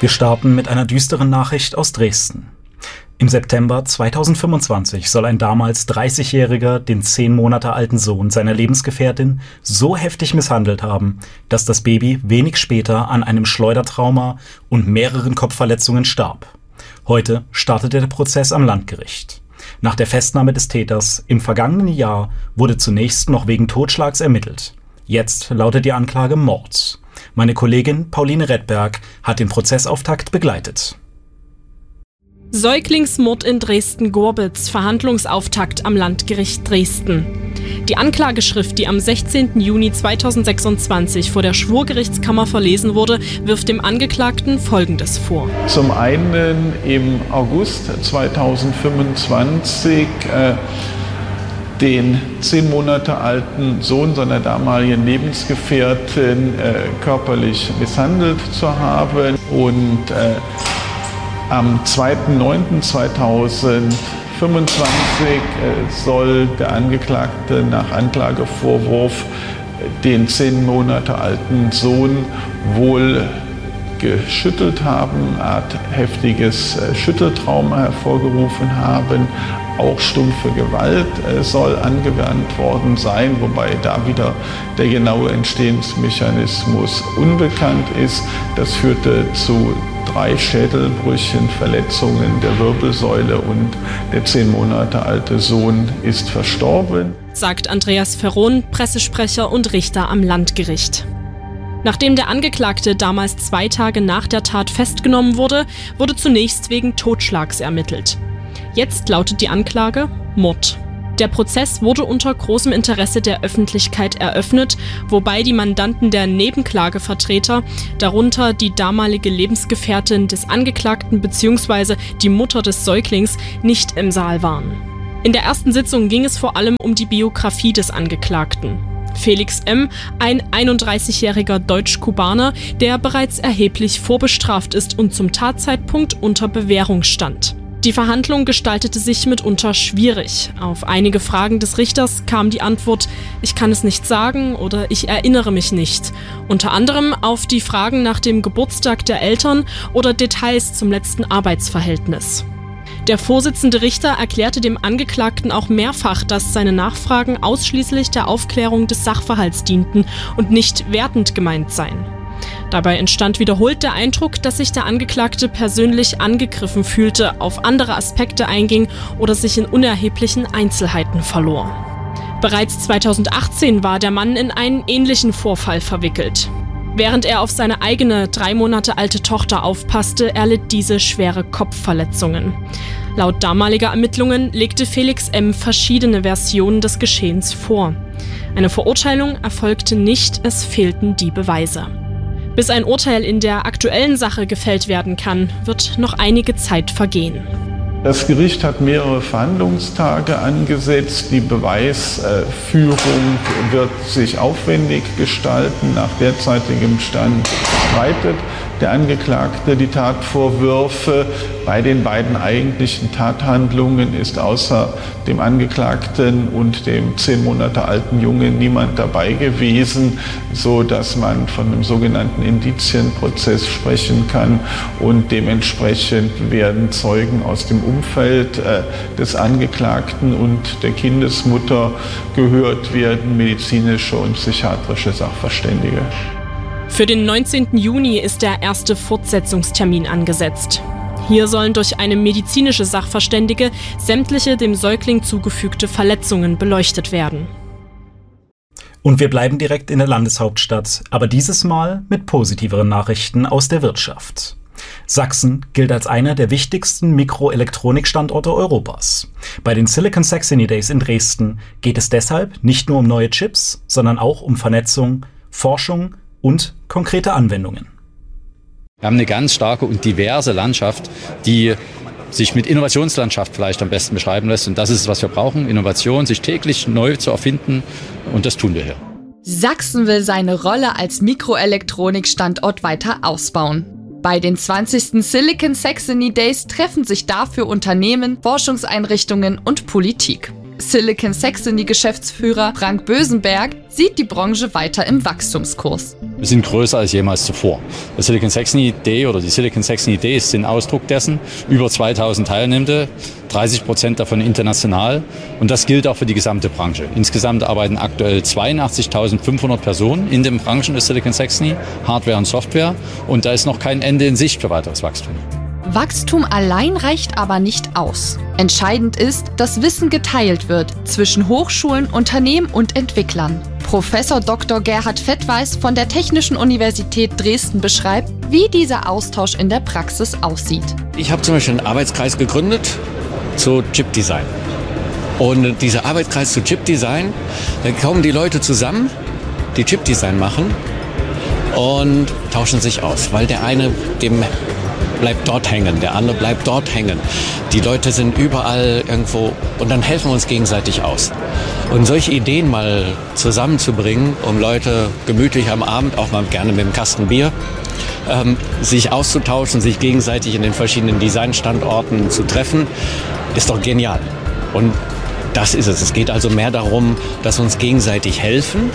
Wir starten mit einer düsteren Nachricht aus Dresden. Im September 2025 soll ein damals 30-Jähriger den 10 Monate alten Sohn seiner Lebensgefährtin so heftig misshandelt haben, dass das Baby wenig später an einem Schleudertrauma und mehreren Kopfverletzungen starb. Heute startete der Prozess am Landgericht. Nach der Festnahme des Täters im vergangenen Jahr wurde zunächst noch wegen Totschlags ermittelt. Jetzt lautet die Anklage Mord. Meine Kollegin Pauline Redberg hat den Prozessauftakt begleitet. Säuglingsmord in Dresden-Gorbitz, Verhandlungsauftakt am Landgericht Dresden. Die Anklageschrift, die am 16. Juni 2026 vor der Schwurgerichtskammer verlesen wurde, wirft dem Angeklagten Folgendes vor. Zum einen im August 2025 den 10 Monate alten Sohn seiner damaligen Lebensgefährtin körperlich misshandelt zu haben und am 2.9.2025 soll der Angeklagte nach Anklagevorwurf den 10 Monate alten Sohn wohl geschüttelt haben, eine Art heftiges Schütteltrauma hervorgerufen haben. Auch stumpfe Gewalt soll angewandt worden sein, wobei da wieder der genaue Entstehungsmechanismus unbekannt ist. Das führte zu 3 Schädelbrüchen, Verletzungen der Wirbelsäule und der 10 Monate alte Sohn ist verstorben, sagt Andreas Ferron, Pressesprecher und Richter am Landgericht. Nachdem der Angeklagte damals 2 Tage nach der Tat festgenommen wurde, wurde zunächst wegen Totschlags ermittelt. Jetzt lautet die Anklage Mord. Der Prozess wurde unter großem Interesse der Öffentlichkeit eröffnet, wobei die Mandanten der Nebenklagevertreter, darunter die damalige Lebensgefährtin des Angeklagten bzw. die Mutter des Säuglings, nicht im Saal waren. In der ersten Sitzung ging es vor allem um die Biografie des Angeklagten. Felix M., ein 31-jähriger Deutsch-Kubaner, der bereits erheblich vorbestraft ist und zum Tatzeitpunkt unter Bewährung stand. Die Verhandlung gestaltete sich mitunter schwierig. Auf einige Fragen des Richters kam die Antwort: Ich kann es nicht sagen oder ich erinnere mich nicht. Unter anderem auf die Fragen nach dem Geburtstag der Eltern oder Details zum letzten Arbeitsverhältnis. Der Vorsitzende Richter erklärte dem Angeklagten auch mehrfach, dass seine Nachfragen ausschließlich der Aufklärung des Sachverhalts dienten und nicht wertend gemeint seien. Dabei entstand wiederholt der Eindruck, dass sich der Angeklagte persönlich angegriffen fühlte, auf andere Aspekte einging oder sich in unerheblichen Einzelheiten verlor. Bereits 2018 war der Mann in einen ähnlichen Vorfall verwickelt. Während er auf seine eigene 3 Monate alte Tochter aufpasste, erlitt diese schwere Kopfverletzungen. Laut damaliger Ermittlungen legte Felix M. verschiedene Versionen des Geschehens vor. Eine Verurteilung erfolgte nicht, es fehlten die Beweise. Bis ein Urteil in der aktuellen Sache gefällt werden kann, wird noch einige Zeit vergehen. Das Gericht hat mehrere Verhandlungstage angesetzt. Die Beweisführung wird sich aufwendig gestalten. Nach derzeitigem Stand streitet der Angeklagte die Tatvorwürfe. Bei den beiden eigentlichen Tathandlungen ist außer dem Angeklagten und dem 10 Monate alten Jungen niemand dabei gewesen, so dass man von einem sogenannten Indizienprozess sprechen kann, und dementsprechend werden Zeugen aus dem Umfeld des Angeklagten und der Kindesmutter gehört werden, medizinische und psychiatrische Sachverständige. Für den 19. Juni ist der erste Fortsetzungstermin angesetzt. Hier sollen durch eine medizinische Sachverständige sämtliche dem Säugling zugefügte Verletzungen beleuchtet werden. Und wir bleiben direkt in der Landeshauptstadt, aber dieses Mal mit positiveren Nachrichten aus der Wirtschaft. Sachsen gilt als einer der wichtigsten Mikroelektronikstandorte Europas. Bei den Silicon Saxony Days in Dresden geht es deshalb nicht nur um neue Chips, sondern auch um Vernetzung, Forschung und konkrete Anwendungen. Wir haben eine ganz starke und diverse Landschaft, die sich mit Innovationslandschaft vielleicht am besten beschreiben lässt. Und das ist es, was wir brauchen: Innovation, sich täglich neu zu erfinden. Und das tun wir hier. Sachsen will seine Rolle als Mikroelektronikstandort weiter ausbauen. Bei den 20. Silicon Saxony Days treffen sich dafür Unternehmen, Forschungseinrichtungen und Politik. Silicon Saxony-Geschäftsführer Frank Bösenberg sieht die Branche weiter im Wachstumskurs. Wir sind größer als jemals zuvor. Der Silicon Saxony Day oder die Silicon Saxony Days sind Ausdruck dessen. Über 2000 Teilnehmende, 30% davon international. Und das gilt auch für die gesamte Branche. Insgesamt arbeiten aktuell 82.500 Personen in den Branchen des Silicon Saxony, Hardware und Software. Und da ist noch kein Ende in Sicht für weiteres Wachstum. Wachstum allein reicht aber nicht aus. Entscheidend ist, dass Wissen geteilt wird zwischen Hochschulen, Unternehmen und Entwicklern. Professor Dr. Gerhard Fettweis von der Technischen Universität Dresden beschreibt, wie dieser Austausch in der Praxis aussieht. Ich habe zum Beispiel einen Arbeitskreis gegründet zu Chipdesign. Und dieser Arbeitskreis zu Chipdesign, da kommen die Leute zusammen, die Chipdesign machen und tauschen sich aus, weil der eine dem bleibt dort hängen, der andere bleibt dort hängen. Die Leute sind überall irgendwo und dann helfen wir uns gegenseitig aus. Und solche Ideen mal zusammenzubringen, um Leute gemütlich am Abend, auch mal gerne mit einem Kasten Bier, sich auszutauschen, sich gegenseitig in den verschiedenen Designstandorten zu treffen, ist doch genial. Und das ist es. Es geht also mehr darum, dass wir uns gegenseitig helfen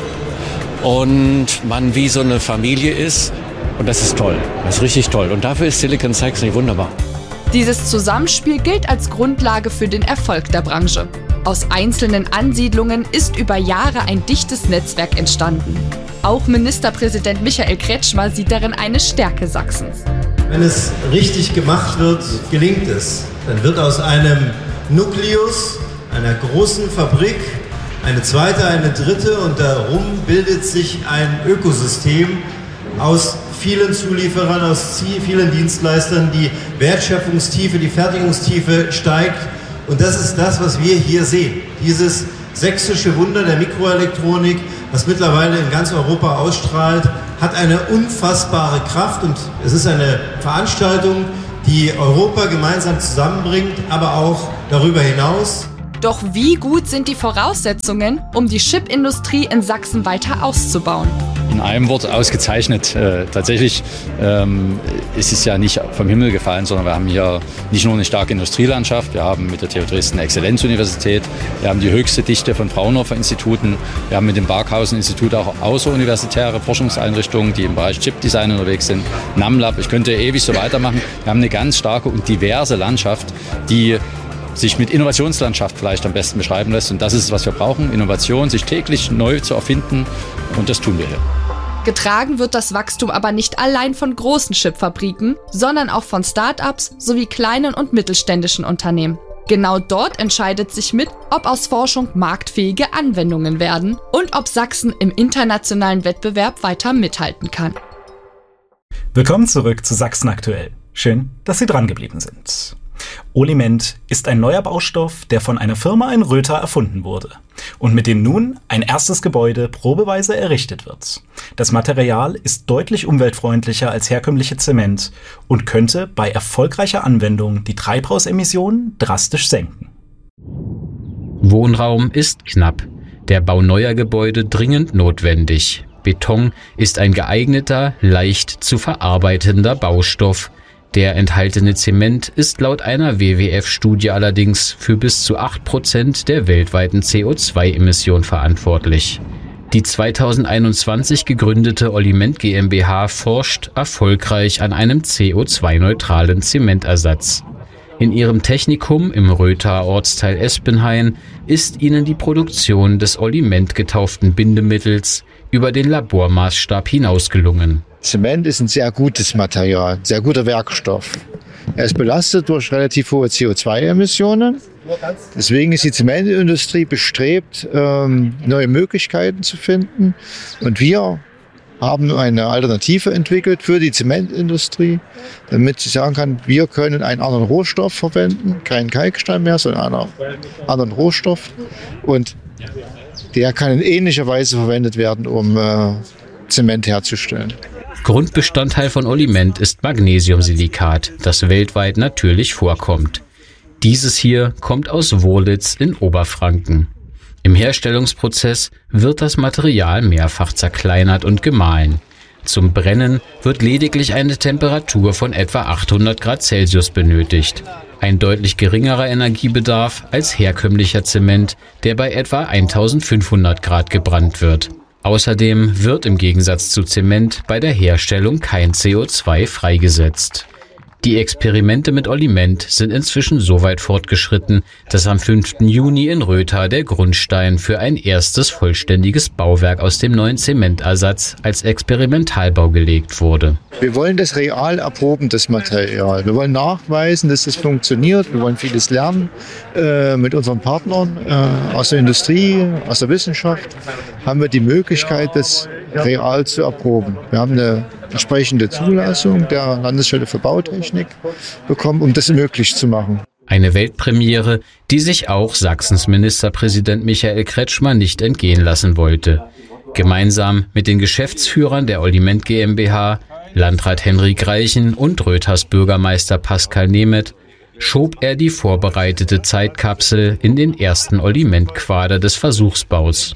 und man wie so eine Familie ist. Und das ist toll, das ist richtig toll. Und dafür ist Silicon Saxony wunderbar. Dieses Zusammenspiel gilt als Grundlage für den Erfolg der Branche. Aus einzelnen Ansiedlungen ist über Jahre ein dichtes Netzwerk entstanden. Auch Ministerpräsident Michael Kretschmer sieht darin eine Stärke Sachsens. Wenn es richtig gemacht wird, gelingt es. Dann wird aus einem Nukleus, einer großen Fabrik, eine zweite, eine dritte und darum bildet sich ein Ökosystem aus vielen Zulieferern, aus vielen Dienstleistern, die Wertschöpfungstiefe, die Fertigungstiefe steigt. Und das ist das, was wir hier sehen. Dieses sächsische Wunder der Mikroelektronik, was mittlerweile in ganz Europa ausstrahlt, hat eine unfassbare Kraft. Und es ist eine Veranstaltung, die Europa gemeinsam zusammenbringt, aber auch darüber hinaus. Doch wie gut sind die Voraussetzungen, um die Chipindustrie in Sachsen weiter auszubauen? In einem Wort ausgezeichnet. Tatsächlich ist es ja nicht vom Himmel gefallen, sondern wir haben hier nicht nur eine starke Industrielandschaft, wir haben mit der TU Dresden eine Exzellenzuniversität, wir haben die höchste Dichte von Fraunhofer-Instituten, wir haben mit dem Barkhausen-Institut auch außeruniversitäre Forschungseinrichtungen, die im Bereich Chipdesign unterwegs sind, NAMLab, ich könnte ewig so weitermachen. Wir haben eine ganz starke und diverse Landschaft, die sich mit Innovationslandschaft vielleicht am besten beschreiben lässt. Und das ist es, was wir brauchen, Innovation, sich täglich neu zu erfinden. Und das tun wir hier. Getragen wird das Wachstum aber nicht allein von großen Chipfabriken, sondern auch von Start-ups sowie kleinen und mittelständischen Unternehmen. Genau dort entscheidet sich mit, ob aus Forschung marktfähige Anwendungen werden und ob Sachsen im internationalen Wettbewerb weiter mithalten kann. Willkommen zurück zu Sachsen aktuell. Schön, dass Sie dran geblieben sind. Oliment ist ein neuer Baustoff, der von einer Firma in Rötha erfunden wurde und mit dem nun ein erstes Gebäude probeweise errichtet wird. Das Material ist deutlich umweltfreundlicher als herkömmliche Zement und könnte bei erfolgreicher Anwendung die Treibhausemissionen drastisch senken. Wohnraum ist knapp. Der Bau neuer Gebäude dringend notwendig. Beton ist ein geeigneter, leicht zu verarbeitender Baustoff. Der enthaltene Zement ist laut einer WWF-Studie allerdings für bis zu 8% der weltweiten CO2-Emission verantwortlich. Die 2021 gegründete Oliment GmbH forscht erfolgreich an einem CO2-neutralen Zementersatz. In ihrem Technikum im Röther Ortsteil Espenhain ist ihnen die Produktion des Oliment getauften Bindemittels über den Labormaßstab hinaus gelungen. Zement ist ein sehr gutes Material, ein sehr guter Werkstoff. Er ist belastet durch relativ hohe CO2-Emissionen. Deswegen ist die Zementindustrie bestrebt, neue Möglichkeiten zu finden. Und wir haben eine Alternative entwickelt für die Zementindustrie, damit sie sagen kann, wir können einen anderen Rohstoff verwenden, keinen Kalkstein mehr, sondern einen anderen Rohstoff. Und der kann in ähnlicher Weise verwendet werden, um Zement herzustellen. Grundbestandteil von Oliment ist Magnesiumsilikat, das weltweit natürlich vorkommt. Dieses hier kommt aus Wurlitz in Oberfranken. Im Herstellungsprozess wird das Material mehrfach zerkleinert und gemahlen. Zum Brennen wird lediglich eine Temperatur von etwa 800 Grad Celsius benötigt. Ein deutlich geringerer Energiebedarf als herkömmlicher Zement, der bei etwa 1500 Grad gebrannt wird. Außerdem wird im Gegensatz zu Zement bei der Herstellung kein CO2 freigesetzt. Die Experimente mit Oliment sind inzwischen so weit fortgeschritten, dass am 5. Juni in Rötha der Grundstein für ein erstes vollständiges Bauwerk aus dem neuen Zementersatz als Experimentalbau gelegt wurde. Wir wollen das real erproben, das Material. Wir wollen nachweisen, dass das funktioniert. Wir wollen vieles lernen mit unseren Partnern aus der Industrie, aus der Wissenschaft. Haben wir die Möglichkeit, das real zu erproben. Wir haben eine entsprechende Zulassung der Landesstelle für Bautechnik bekommen, um das möglich zu machen. Eine Weltpremiere, die sich auch Sachsens Ministerpräsident Michael Kretschmer nicht entgehen lassen wollte. Gemeinsam mit den Geschäftsführern der Oliment GmbH, Landrat Henrik Reichen und Röthas Bürgermeister Pascal Nemeth schob er die vorbereitete Zeitkapsel in den ersten Oliment-Quader des Versuchsbaus.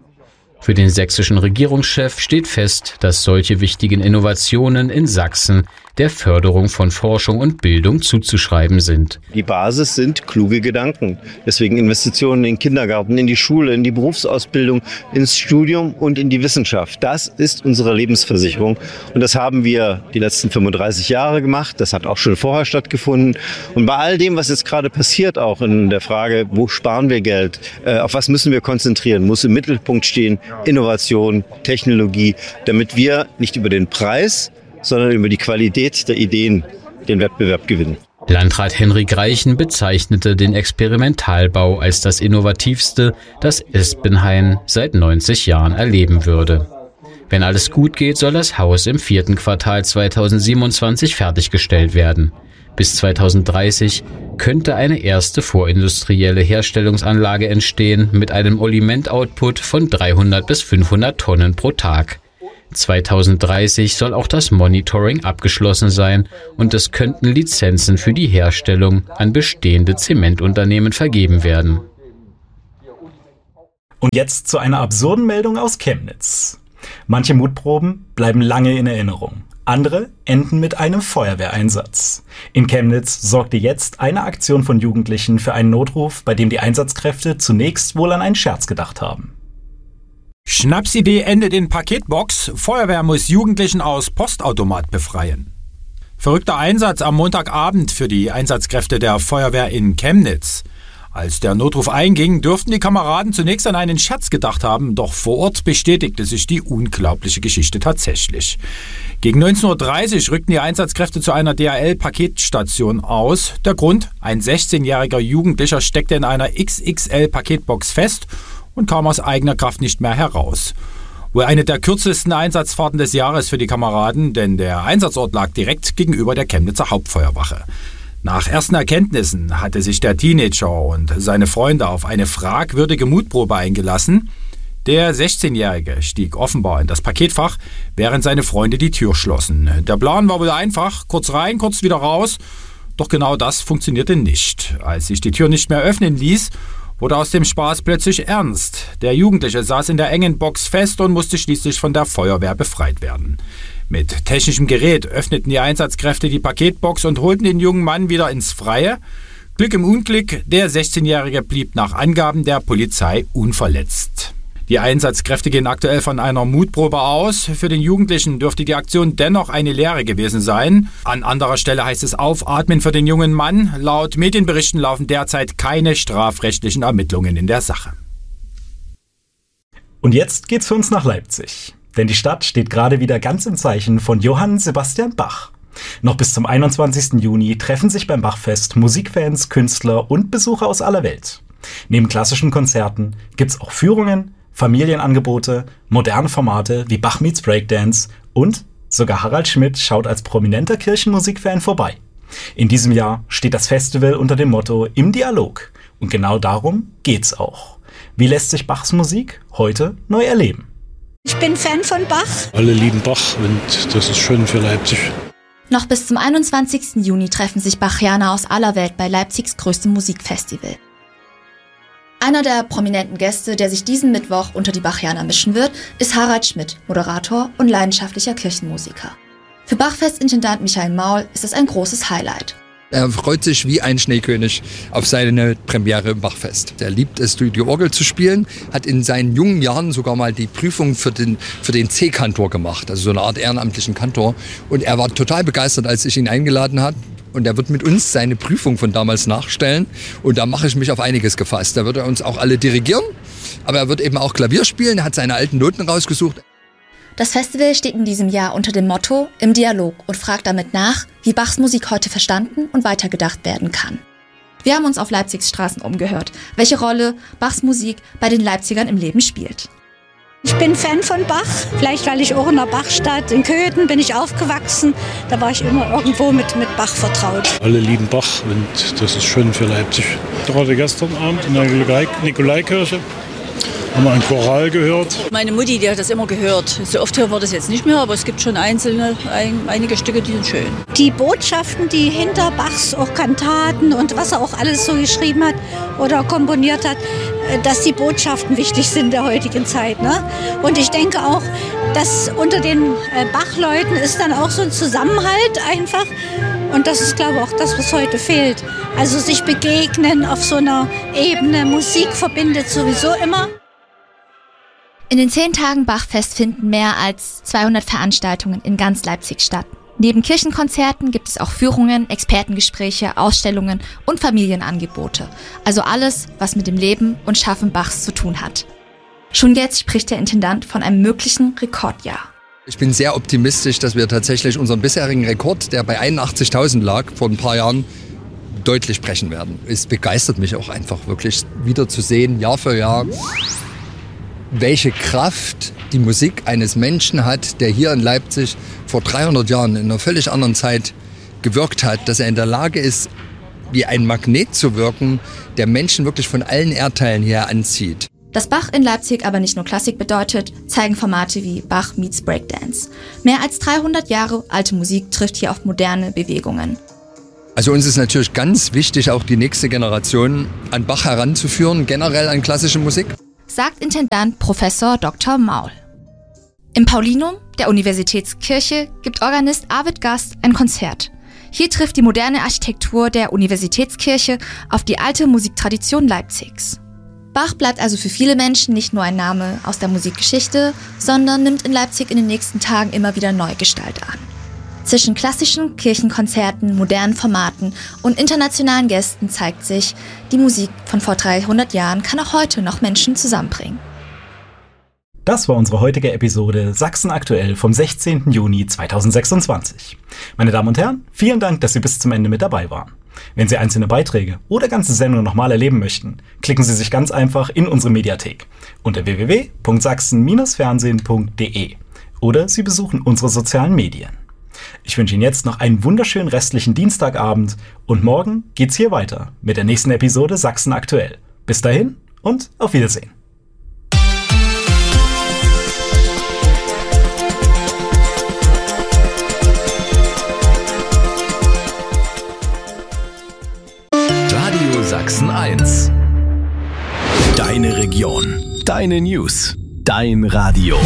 Für den sächsischen Regierungschef steht fest, dass solche wichtigen Innovationen in Sachsen der Förderung von Forschung und Bildung zuzuschreiben sind. Die Basis sind kluge Gedanken. Deswegen Investitionen in den Kindergarten, in die Schule, in die Berufsausbildung, ins Studium und in die Wissenschaft. Das ist unsere Lebensversicherung. Und das haben wir die letzten 35 Jahre gemacht. Das hat auch schon vorher stattgefunden. Und bei all dem, was jetzt gerade passiert, auch in der Frage, wo sparen wir Geld, auf was müssen wir konzentrieren, muss im Mittelpunkt stehen Innovation, Technologie, damit wir nicht über den Preis, sondern über die Qualität der Ideen den Wettbewerb gewinnen. Landrat Henrik Reichen bezeichnete den Experimentalbau als das innovativste, das Espenhain seit 90 Jahren erleben würde. Wenn alles gut geht, soll das Haus im 4. Quartal 2027 fertiggestellt werden. Bis 2030 könnte eine erste vorindustrielle Herstellungsanlage entstehen mit einem Oliment-Output von 300 bis 500 Tonnen pro Tag. 2030 soll auch das Monitoring abgeschlossen sein und es könnten Lizenzen für die Herstellung an bestehende Zementunternehmen vergeben werden. Und jetzt zu einer absurden Meldung aus Chemnitz. Manche Mutproben bleiben lange in Erinnerung. Andere enden mit einem Feuerwehreinsatz. In Chemnitz sorgte jetzt eine Aktion von Jugendlichen für einen Notruf, bei dem die Einsatzkräfte zunächst wohl an einen Scherz gedacht haben. Schnapsidee endet in Paketbox. Feuerwehr muss Jugendlichen aus Postautomat befreien. Verrückter Einsatz am Montagabend für die Einsatzkräfte der Feuerwehr in Chemnitz. Als der Notruf einging, dürften die Kameraden zunächst an einen Scherz gedacht haben, doch vor Ort bestätigte sich die unglaubliche Geschichte tatsächlich. Gegen 19:30 Uhr rückten die Einsatzkräfte zu einer DHL-Paketstation aus. Der Grund: ein 16-jähriger Jugendlicher steckte in einer XXL-Paketbox fest und kam aus eigener Kraft nicht mehr heraus. Wohl eine der kürzesten Einsatzfahrten des Jahres für die Kameraden, denn der Einsatzort lag direkt gegenüber der Chemnitzer Hauptfeuerwache. Nach ersten Erkenntnissen hatte sich der Teenager und seine Freunde auf eine fragwürdige Mutprobe eingelassen. Der 16-Jährige stieg offenbar in das Paketfach, während seine Freunde die Tür schlossen. Der Plan war wohl einfach: kurz rein, kurz wieder raus. Doch genau das funktionierte nicht. Als sich die Tür nicht mehr öffnen ließ, wurde aus dem Spaß plötzlich ernst. Der Jugendliche saß in der engen Box fest und musste schließlich von der Feuerwehr befreit werden. Mit technischem Gerät öffneten die Einsatzkräfte die Paketbox und holten den jungen Mann wieder ins Freie. Glück im Unglück, der 16-Jährige blieb nach Angaben der Polizei unverletzt. Die Einsatzkräfte gehen aktuell von einer Mutprobe aus. Für den Jugendlichen dürfte die Aktion dennoch eine Lehre gewesen sein. An anderer Stelle heißt es aufatmen für den jungen Mann. Laut Medienberichten laufen derzeit keine strafrechtlichen Ermittlungen in der Sache. Und jetzt geht's für uns nach Leipzig. Denn die Stadt steht gerade wieder ganz im Zeichen von Johann Sebastian Bach. Noch bis zum 21. Juni treffen sich beim Bachfest Musikfans, Künstler und Besucher aus aller Welt. Neben klassischen Konzerten gibt's auch Führungen, Familienangebote, moderne Formate wie Bach meets Breakdance und sogar Harald Schmidt schaut als prominenter Kirchenmusikfan vorbei. In diesem Jahr steht das Festival unter dem Motto Im Dialog. Und genau darum geht's auch. Wie lässt sich Bachs Musik heute neu erleben? Ich bin Fan von Bach. Alle lieben Bach und das ist schön für Leipzig. Noch bis zum 21. Juni treffen sich Bachianer aus aller Welt bei Leipzigs größtem Musikfestival. Einer der prominenten Gäste, der sich diesen Mittwoch unter die Bachianer mischen wird, ist Harald Schmidt, Moderator und leidenschaftlicher Kirchenmusiker. Für Bachfestintendant Michael Maul ist es ein großes Highlight. Er freut sich wie ein Schneekönig auf seine Premiere im Bachfest. Er liebt es, die Orgel zu spielen, hat in seinen jungen Jahren sogar mal die Prüfung für den C-Kantor gemacht, also so eine Art ehrenamtlichen Kantor. Und er war total begeistert, als ich ihn eingeladen habe. Und er wird mit uns seine Prüfung von damals nachstellen. Und da mache ich mich auf einiges gefasst. Da wird er uns auch alle dirigieren, aber er wird eben auch Klavier spielen. Er hat seine alten Noten rausgesucht. Das Festival steht in diesem Jahr unter dem Motto Im Dialog und fragt damit nach, wie Bachs Musik heute verstanden und weitergedacht werden kann. Wir haben uns auf Leipzigs Straßen umgehört, welche Rolle Bachs Musik bei den Leipzigern im Leben spielt. Ich bin Fan von Bach, vielleicht weil ich auch in der Bachstadt, in Köthen bin ich aufgewachsen. Da war ich immer irgendwo mit Bach vertraut. Alle lieben Bach und das ist schön für Leipzig. Gerade gestern Abend in der Nikolaikirche haben wir ein Choral gehört. Meine Mutti, die hat das immer gehört. So oft hören wir das jetzt nicht mehr, aber es gibt schon einige Stücke, die sind schön. Die Botschaften, die hinter Bachs auch Kantaten und was er auch alles so geschrieben hat oder komponiert hat, dass die Botschaften wichtig sind der heutigen Zeit. Ne? Und ich denke auch, dass unter den Bachleuten ist dann auch so ein Zusammenhalt einfach. Und das ist, glaube ich, auch das, was heute fehlt. Also sich begegnen auf so einer Ebene. Musik verbindet sowieso immer. In den 10 Tagen Bachfest finden mehr als 200 Veranstaltungen in ganz Leipzig statt. Neben Kirchenkonzerten gibt es auch Führungen, Expertengespräche, Ausstellungen und Familienangebote. Also alles, was mit dem Leben und Schaffen Bachs zu tun hat. Schon jetzt spricht der Intendant von einem möglichen Rekordjahr. Ich bin sehr optimistisch, dass wir tatsächlich unseren bisherigen Rekord, der bei 81.000 lag vor ein paar Jahren, deutlich brechen werden. Es begeistert mich auch einfach wirklich wieder zu sehen, Jahr für Jahr, welche Kraft die Musik eines Menschen hat, der hier in Leipzig vor 300 Jahren in einer völlig anderen Zeit gewirkt hat, dass er in der Lage ist, wie ein Magnet zu wirken, der Menschen wirklich von allen Erdteilen hier anzieht. Dass Bach in Leipzig aber nicht nur Klassik bedeutet, zeigen Formate wie Bach meets Breakdance. Mehr als 300 Jahre alte Musik trifft hier auf moderne Bewegungen. Also uns ist natürlich ganz wichtig, auch die nächste Generation an Bach heranzuführen, generell an klassische Musik. Sagt Intendant Professor Dr. Maul. Im Paulinum, der Universitätskirche, gibt Organist Arvid Gast ein Konzert. Hier trifft die moderne Architektur der Universitätskirche auf die alte Musiktradition Leipzigs. Bach bleibt also für viele Menschen nicht nur ein Name aus der Musikgeschichte, sondern nimmt in Leipzig in den nächsten Tagen immer wieder neue Gestalt an. Zwischen klassischen Kirchenkonzerten, modernen Formaten und internationalen Gästen zeigt sich, die Musik von vor 300 Jahren kann auch heute noch Menschen zusammenbringen. Das war unsere heutige Episode Sachsen aktuell vom 16. Juni 2026. Meine Damen und Herren, vielen Dank, dass Sie bis zum Ende mit dabei waren. Wenn Sie einzelne Beiträge oder ganze Sendungen nochmal erleben möchten, klicken Sie sich ganz einfach in unsere Mediathek unter www.sachsen-fernsehen.de oder Sie besuchen unsere sozialen Medien. Ich wünsche Ihnen jetzt noch einen wunderschönen restlichen Dienstagabend und morgen geht's hier weiter mit der nächsten Episode Sachsen aktuell. Bis dahin und auf Wiedersehen. Radio Sachsen 1. Deine Region, deine News, dein Radio.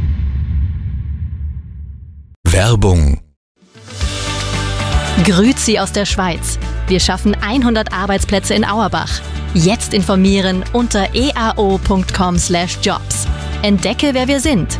Werbung. Grüezi aus der Schweiz. Wir schaffen 100 Arbeitsplätze in Auerbach. Jetzt informieren unter eao.com/jobs. Entdecke, wer wir sind.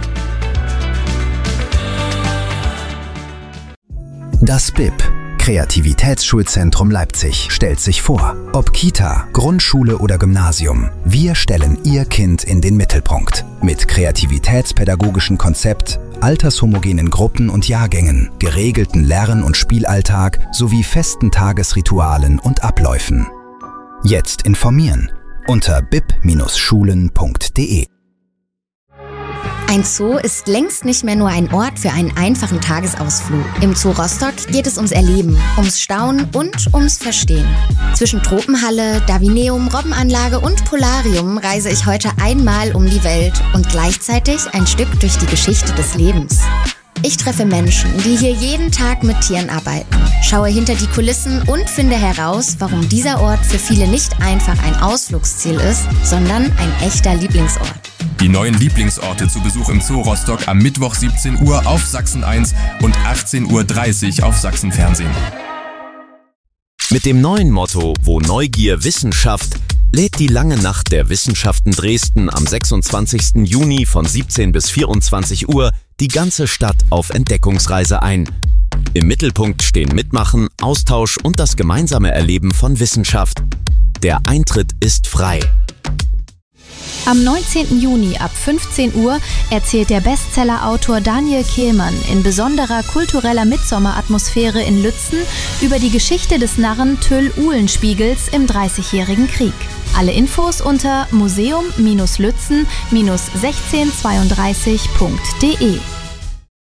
Das BIP, Kreativitätsschulzentrum Leipzig, stellt sich vor. Ob Kita, Grundschule oder Gymnasium, wir stellen Ihr Kind in den Mittelpunkt. Mit kreativitätspädagogischen Konzept, altershomogenen Gruppen und Jahrgängen, geregelten Lern- und Spielalltag sowie festen Tagesritualen und Abläufen. Jetzt informieren unter bip-schulen.de. Ein Zoo ist längst nicht mehr nur ein Ort für einen einfachen Tagesausflug. Im Zoo Rostock geht es ums Erleben, ums Staunen und ums Verstehen. Zwischen Tropenhalle, Davineum, Robbenanlage und Polarium reise ich heute einmal um die Welt und gleichzeitig ein Stück durch die Geschichte des Lebens. Ich treffe Menschen, die hier jeden Tag mit Tieren arbeiten, schaue hinter die Kulissen und finde heraus, warum dieser Ort für viele nicht einfach ein Ausflugsziel ist, sondern ein echter Lieblingsort. Die neuen Lieblingsorte zu Besuch im Zoo Rostock am Mittwoch 17 Uhr auf Sachsen 1 und 18.30 Uhr auf Sachsen Fernsehen. Mit dem neuen Motto Wo Neugier Wissenschaft lädt die Lange Nacht der Wissenschaften Dresden am 26. Juni von 17 bis 24 Uhr die ganze Stadt auf Entdeckungsreise ein. Im Mittelpunkt stehen Mitmachen, Austausch und das gemeinsame Erleben von Wissenschaft. Der Eintritt ist frei. Am 19. Juni ab 15 Uhr erzählt der Bestsellerautor Daniel Kehlmann in besonderer kultureller Mitsommeratmosphäre in Lützen über die Geschichte des Narren Tyll Uhlenspiegels im Dreißigjährigen Krieg. Alle Infos unter museum-lützen-1632.de.